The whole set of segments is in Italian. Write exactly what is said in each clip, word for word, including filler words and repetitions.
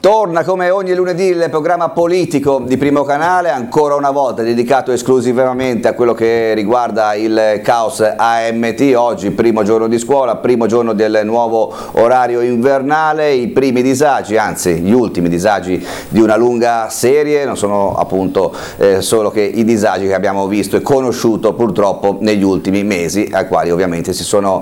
Torna come ogni lunedì il programma politico di Primo Canale, ancora una volta dedicato esclusivamente a quello che riguarda il caos A M T. Oggi primo giorno di scuola, primo giorno del nuovo orario invernale, i primi disagi, anzi gli ultimi disagi di una lunga serie, non sono appunto eh, solo che i disagi che abbiamo visto e conosciuto purtroppo negli ultimi mesi, ai quali ovviamente si sono,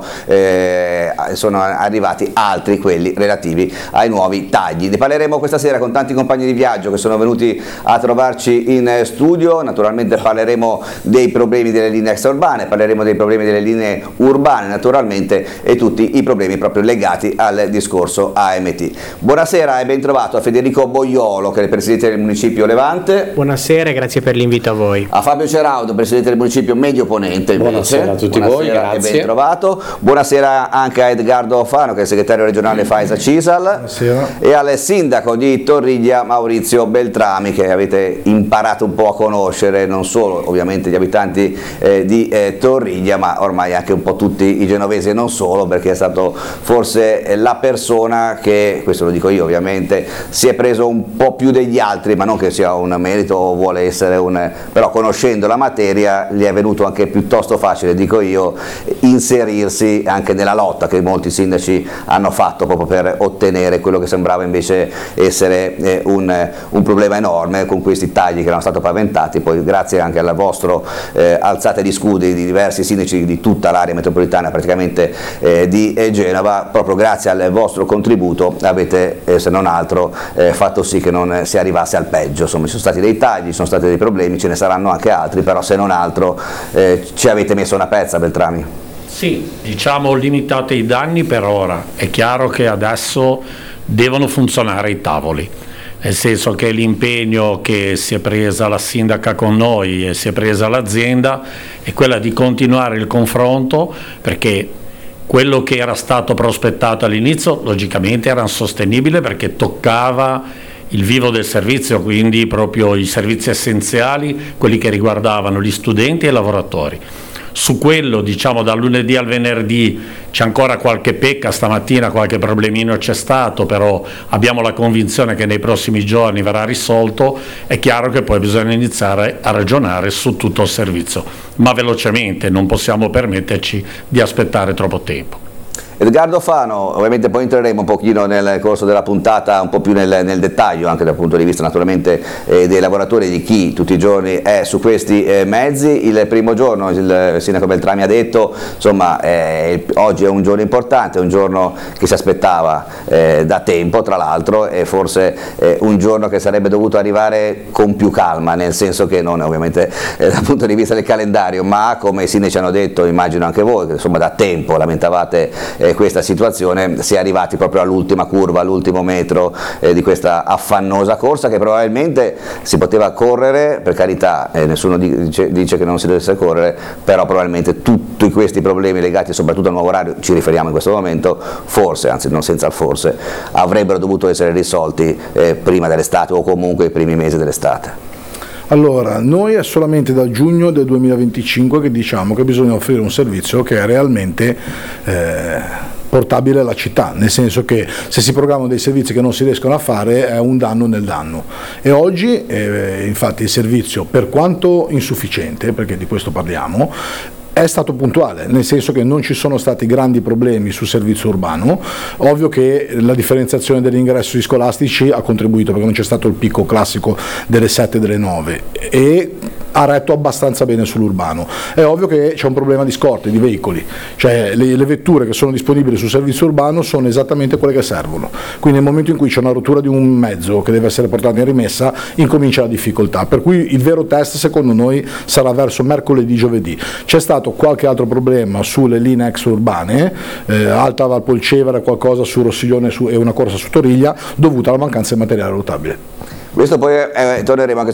eh, sono arrivati altri, quelli relativi ai nuovi tagli. Ne parleremo questa sera con tanti compagni di viaggio che sono venuti a trovarci in studio. Naturalmente parleremo dei problemi delle linee extraurbane, parleremo dei problemi delle linee urbane naturalmente e tutti i problemi proprio legati al discorso A M T. Buonasera e ben trovato a Federico Boiolo, che è il presidente del municipio Levante. Buonasera e grazie per l'invito a voi. A Fabio Ceraudo, presidente del municipio Medio Ponente invece. Buonasera a tutti Buonasera voi, grazie. E ben trovato. Buonasera anche a Edgardo Fano, che è il segretario regionale Faisa Cisal. Buonasera. E al sindaco di Torriglia Maurizio Beltrami, che avete imparato un po' a conoscere, non solo ovviamente gli abitanti eh, di eh, Torriglia, ma ormai anche un po' tutti i genovesi e non solo, perché è stato forse la persona che, questo lo dico io ovviamente, si è preso un po' più degli altri, ma non che sia un merito o vuole essere un, però conoscendo la materia gli è venuto anche piuttosto facile, dico io, inserirsi anche nella lotta che molti sindaci hanno fatto proprio per ottenere quello che sembrava invece essere eh, un, un problema enorme con questi tagli che erano stati paventati. Poi grazie anche alla vostra eh, alzata di scudi di diversi sindaci di tutta l'area metropolitana praticamente eh, di eh, Genova, proprio grazie al vostro contributo avete eh, se non altro eh, fatto sì che non si arrivasse al peggio. Insomma, ci sono stati dei tagli, ci sono stati dei problemi, ce ne saranno anche altri, però se non altro eh, ci avete messo una pezza, Beltrami. Sì, diciamo limitate i danni per ora. È chiaro che adesso devono funzionare i tavoli, nel senso che l'impegno che si è presa la sindaca con noi e si è presa l'azienda è quella di continuare il confronto, perché quello che era stato prospettato all'inizio logicamente era insostenibile perché toccava il vivo del servizio, quindi proprio i servizi essenziali, quelli che riguardavano gli studenti e i lavoratori. Su quello, diciamo, dal lunedì al venerdì c'è ancora qualche pecca, stamattina qualche problemino c'è stato, però abbiamo la convinzione che nei prossimi giorni verrà risolto. È chiaro che poi bisogna iniziare a ragionare su tutto il servizio, ma velocemente, non possiamo permetterci di aspettare troppo tempo. Edgardo Fano, ovviamente poi entreremo un pochino nel corso della puntata un po' più nel, nel dettaglio, anche dal punto di vista naturalmente eh, dei lavoratori, di chi tutti i giorni è su questi eh, mezzi. Il primo giorno, il sindaco Beltrami ha detto, insomma, eh, oggi è un giorno importante, è un giorno che si aspettava eh, da tempo tra l'altro, e forse eh, un giorno che sarebbe dovuto arrivare con più calma, nel senso che non ovviamente eh, dal punto di vista del calendario, ma come i sindaci hanno detto, immagino anche voi, che insomma da tempo lamentavate eh, questa situazione, si è arrivati proprio all'ultima curva, all'ultimo metro eh, di questa affannosa corsa che probabilmente si poteva correre, per carità, eh, nessuno dice, dice che non si dovesse correre, però probabilmente tutti questi problemi legati soprattutto al nuovo orario, ci riferiamo in questo momento, forse, anzi non senza il forse, avrebbero dovuto essere risolti eh, prima dell'estate o comunque i primi mesi dell'estate. Allora, noi è solamente da giugno del duemilaventicinque che diciamo che bisogna offrire un servizio che è realmente eh, portabile alla città, nel senso che se si programmano dei servizi che non si riescono a fare è un danno nel danno, e oggi eh, infatti il servizio, per quanto insufficiente, perché di questo parliamo, è stato puntuale, nel senso che non ci sono stati grandi problemi sul servizio urbano. Ovvio che la differenziazione degli ingressi scolastici ha contribuito, perché non c'è stato il picco classico delle sette e delle nove, e ha retto abbastanza bene sull'urbano. È ovvio che c'è un problema di scorte, di veicoli, cioè le, le vetture che sono disponibili sul servizio urbano sono esattamente quelle che servono, quindi nel momento in cui c'è una rottura di un mezzo che deve essere portato in rimessa incomincia la difficoltà, per cui il vero test secondo noi sarà verso mercoledì, giovedì. C'è stato qualche altro problema sulle linee extraurbane, eh, Alta Valpolcevera, qualcosa su Rossiglione su, e una corsa su Torriglia, dovuta alla mancanza di materiale rotabile. Questo poi eh, torneremo anche